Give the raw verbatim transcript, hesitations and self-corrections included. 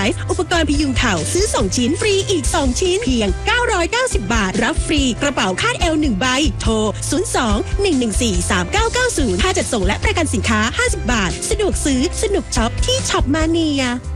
Life อุปกรณ์พยุงเข่าซื้อสองชิ้นฟรีอีกสองชิ้นเพียงเก้าร้อยเก้าสิบบาทรับฟรีกระเป๋าคาดเอวหนึ่งใบโทรศูนย์ สอง หนึ่ง หนึ่ง สี่ สาม เก้า เก้า ศูนย์ค่าจัดส่งและประกันสินค้าห้าสิบบาทสะดวกซื้อสนุกช็อปที่ช็อปมาเนีย